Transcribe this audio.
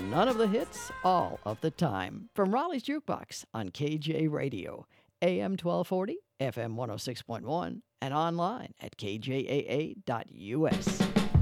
None of the hits, all of the time. From Raleigh's Jukebox on KJ Radio, AM 1240, FM 106.1, and online at kjaa.us.